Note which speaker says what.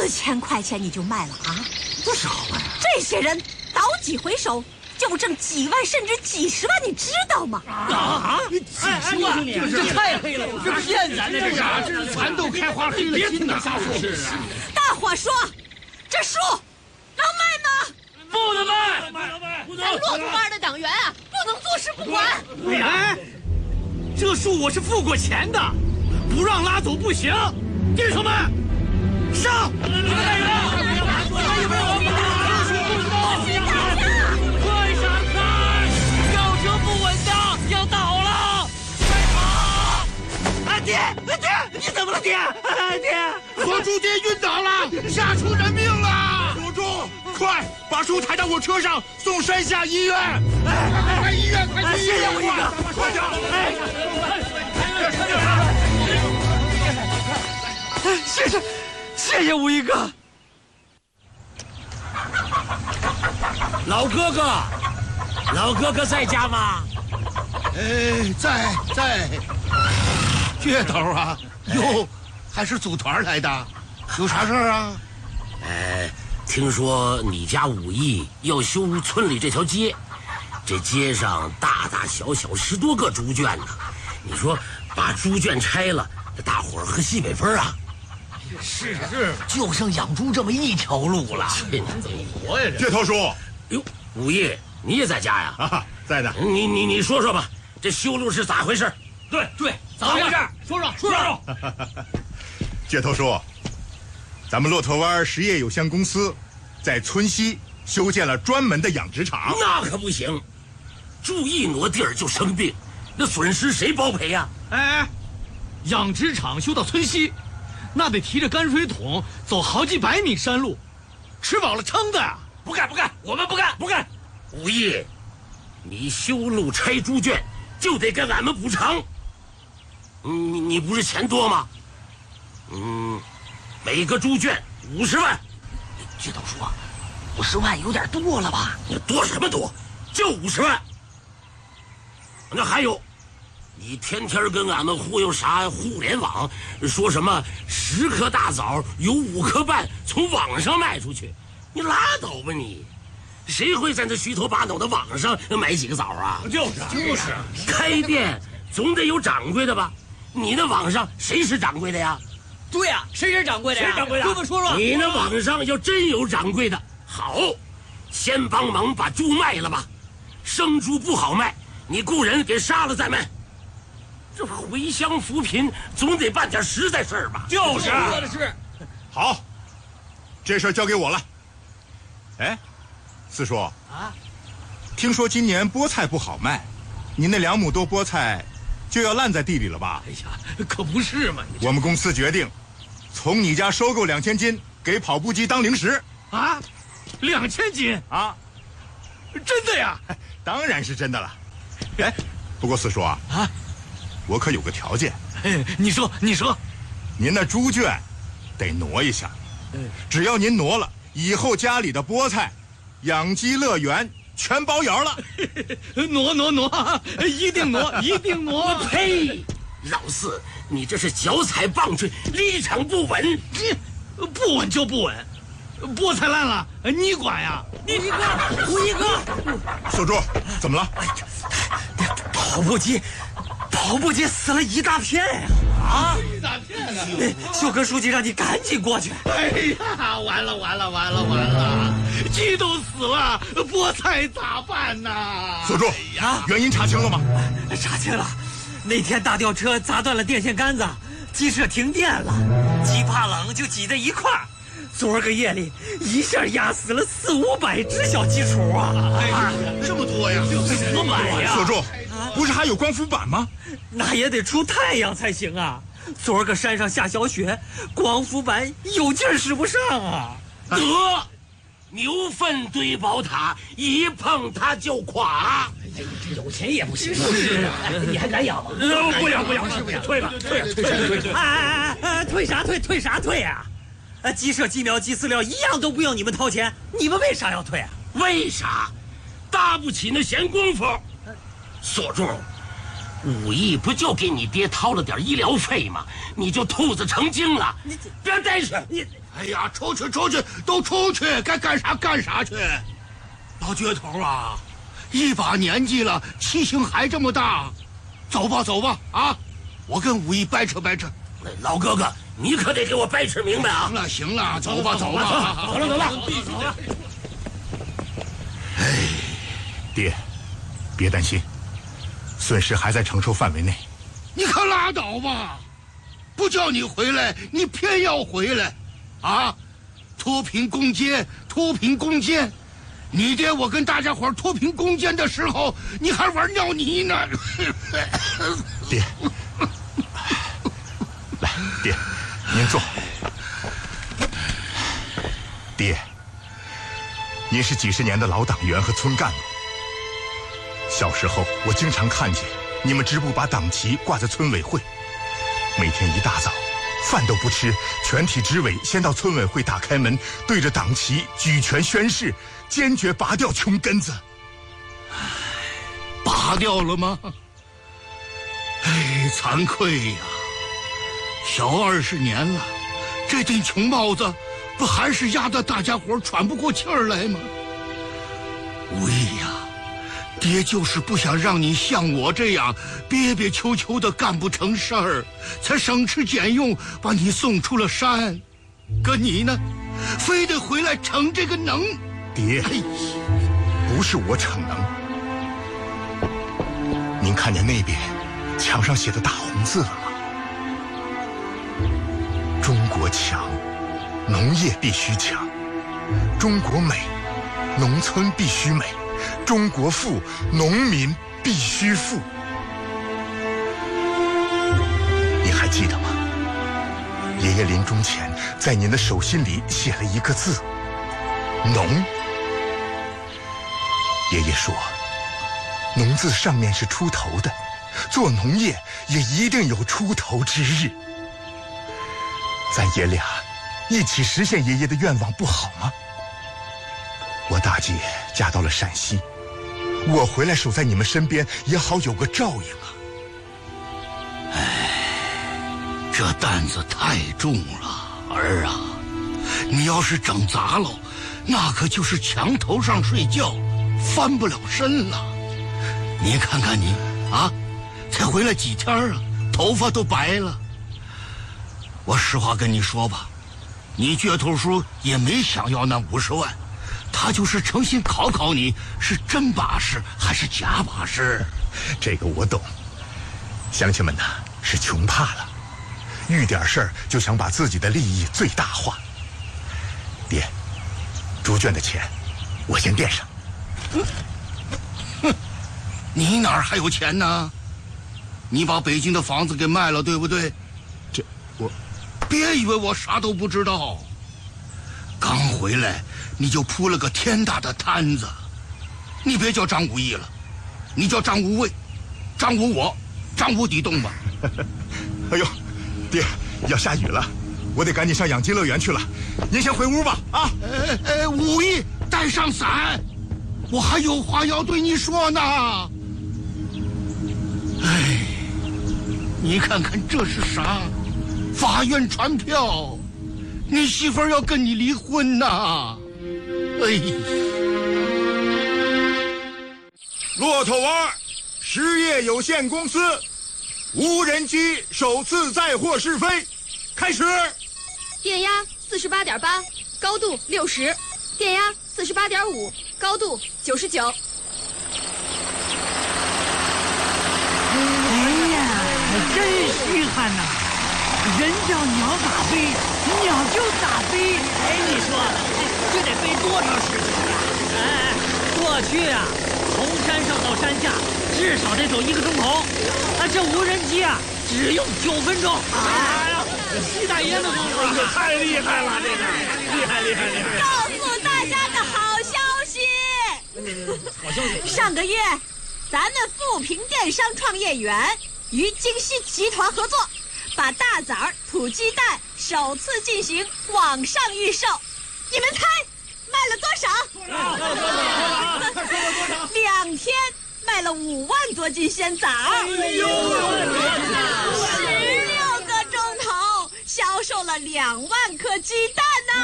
Speaker 1: 4000块钱你就卖了啊？
Speaker 2: 不少啊！
Speaker 1: 这些人倒几回手就挣几万甚至几十万，你知道吗？
Speaker 2: 啊！几十万，这太黑了，这骗咱的，这是全都开花黑了心的瞎说。是啊，
Speaker 1: 大伙说，这书能卖吗？
Speaker 2: 不能卖，
Speaker 1: 咱骆驼班的党员啊，不能坐视不管。
Speaker 2: 哎，这树我是付过钱的，不让拉走不行。弟兄们，上！快闪开！轿车不稳当，要倒了！快跑！啊，爹，你怎么了，爹？爹，
Speaker 3: 河猪爹晕倒了，吓出人命了！锁住！快把书抬到我车上，送山下医院！快医院，快去医院！
Speaker 2: 谢谢我一个，
Speaker 3: 快点！
Speaker 2: 谢谢吴一哥。老哥哥在家吗？
Speaker 3: 在。倔头啊，哟，还是组团来的，有啥事儿啊？
Speaker 4: 听说你家武艺要修村里这条街，这街上大大小小10多个猪圈呢。你说把猪圈拆了，大伙儿喝西北风啊？
Speaker 2: 是，就剩养猪这么一条路了。
Speaker 4: 这怎么活呀？
Speaker 3: 倔头叔，
Speaker 4: 哟，武艺，你也在家呀？
Speaker 3: 啊，在呢。
Speaker 4: 你说说吧，这修路是咋回事？
Speaker 2: 对，咋回事？说说。
Speaker 3: 倔头叔，咱们骆驼湾实业有限公司在村西修建了专门的养殖场。
Speaker 4: 那可不行，猪一挪地儿就生病，那损失谁包赔呀？
Speaker 2: 哎，养殖场修到村西，那得提着泔水桶走好几百米山路，吃饱了撑的呀！
Speaker 4: 不干，我们不干！武艺，你修路拆猪圈就得跟俺们补偿。你不是钱多吗？每个猪圈50万。
Speaker 2: 倔头叔，50万有点多了吧？
Speaker 4: 你多什么多？就50万。那还有，你天天跟俺们忽悠啥互联网，说什么10颗大枣有5颗半从网上卖出去，你拉倒吧你！谁会在那虚头巴脑的网上买几个枣啊？
Speaker 2: 就是，
Speaker 4: 开店总得有掌柜的吧？你那网上谁是掌柜的呀？
Speaker 2: 对呀，谁是掌柜的呀？给我们说说。
Speaker 4: 你那网上要真有掌柜的，好，先帮忙把猪卖了吧。生猪不好卖，你雇人给杀了再卖。这回乡扶贫总得办点实在事儿吧？
Speaker 2: 就是，说的是。
Speaker 3: 好，这事儿交给我了。哎，四叔
Speaker 2: 啊，
Speaker 3: 听说今年菠菜不好卖，你那2亩多菠菜就要烂在地里了吧？
Speaker 2: 哎呀，可不是嘛！
Speaker 3: 我们公司决定，从你家收购2000斤，给跑步机当零食。
Speaker 2: 啊，2000斤
Speaker 3: 啊？
Speaker 2: 真的呀？
Speaker 3: 当然是真的了。哎，不过四叔啊，我可有个条件。
Speaker 2: 你说，
Speaker 3: 您那猪圈得挪一下。只要您挪了，以后家里的菠菜、养鸡乐园全包圆了。
Speaker 2: 挪，一定挪！
Speaker 4: 呸！老四，你这是脚踩棒槌，立场不稳。
Speaker 2: 不稳就不稳，菠菜烂了你管呀？吴一哥，
Speaker 3: 小猪，怎么了？
Speaker 2: 跑步机死了一大片呀！啊，一大片啊！秀哥书记让你赶紧过去。哎呀，完了！鸡都死了，菠菜咋办呢？
Speaker 3: 小猪，原因查清了吗？
Speaker 2: 查清了，那天大吊车砸断了电线杆子，鸡舍停电了，鸡怕冷就挤在一块儿。昨儿个夜里一下压死了400-500只小鸡雏啊！
Speaker 3: 这么多呀！
Speaker 2: 怎么买呀？
Speaker 3: 小猪，不是还有光伏板吗？
Speaker 2: 那也得出太阳才行啊！昨儿个山上下小雪，光伏板有劲儿使不上啊！
Speaker 4: 得，牛粪堆宝塔，一碰它就垮。
Speaker 2: 这有钱也不行。是啊，你还敢养吗？不养，退吧。退啥退啊？鸡舍、鸡苗、鸡饲料一样都不用你们掏钱，你们为啥要退啊？
Speaker 4: 为啥？搭不起那闲工夫。锁住，武艺不就给你爹掏了点医疗费吗？你就兔子成精了？你别呆着！
Speaker 5: 哎呀，出去，都出去，该干啥干啥去。老倔头啊，一把年纪了，气性还这么大，走吧啊！我跟武艺掰扯。
Speaker 4: 老哥哥，你可得给我掰扯明白啊！
Speaker 5: 行了，走吧。
Speaker 4: 走了。
Speaker 3: 哎，爹，别担心，损失还在承受范围内。
Speaker 5: 你可拉倒吧！不叫你回来，你偏要回来，啊！脱贫攻坚！你爹我跟大家伙脱贫攻坚的时候，你还玩尿泥呢！
Speaker 3: 爹，来，爹，您坐。爹，您是几十年的老党员和村干部。小时候，我经常看见你们支部把党旗挂在村委会，每天一大早，饭都不吃，全体支委先到村委会打开门，对着党旗举拳宣誓，坚决拔掉穷根子。
Speaker 5: 拔掉了吗？哎，惭愧呀！小20年了，这顶穷帽子不还是压得大家伙喘不过气儿来吗？武艺呀，爹就是不想让你像我这样憋憋秋秋的干不成事儿，才省吃俭用把你送出了山。可你呢，非得回来逞这个能。
Speaker 3: 爹，不是我逞能。您看见那边墙上写的大红字了吗？中国强，农业必须强；中国美，农村必须美；中国富，农民必须富。你还记得吗？爷爷临终前在您的手心里写了一个字“农”。爷爷说，农字上面是出头的，做农业也一定有出头之日。咱爷俩一起实现爷爷的愿望不好吗？我大姐嫁到了陕西，我回来守在你们身边也好有个照应啊。
Speaker 5: 这担子太重了，儿啊！你要是整砸了，那可就是墙头上睡觉，翻不了身了。你看看你啊，才回来几天啊，头发都白了。我实话跟你说吧，你倔头叔也没想要那50万，他就是诚心考考你是真把式还是假把式。
Speaker 3: 这个我懂，乡亲们呐是穷怕了，遇点事儿就想把自己的利益最大化。爹，猪圈的钱我先垫上。
Speaker 5: 你哪儿还有钱呢？你把北京的房子给卖了，对不对？
Speaker 3: 这我
Speaker 5: 别以为我啥都不知道。刚回来你就铺了个天大的摊子，你别叫张武义了，你叫张无畏、张无我、张无底洞吧。
Speaker 3: 哎呦，爹，要下雨了，我得赶紧上养鸡乐园去了。您先回屋吧，啊！
Speaker 5: 武义，带上伞，我还有话要对你说呢。哎，你看看这是啥？法院传票，你媳妇儿要跟你离婚呐！哎，
Speaker 3: 骆驼湾实业有限公司无人机首次载货试飞开始。
Speaker 6: 电压48.8，高度60；电压48.5，高度99。
Speaker 2: 哎呀，真稀罕呐！人叫鸟咋飞，鸟就咋飞。哎，你说这得飞多长时间呀？哎，过去啊，从山上到山下至少得走1个钟头，这无人机啊，只用9分钟。哎呀，西大爷的功夫太厉害了，这个厉害！
Speaker 1: 告诉大家个好消息！
Speaker 2: 好消息！
Speaker 1: 上个月，咱们富平电商创业园与京西集团合作，把大枣、土鸡蛋首次进行网上预售。你们猜卖了多少？2天卖了5万多斤鲜枣。哎呦！16个钟头，小销售了2万颗鸡蛋呢。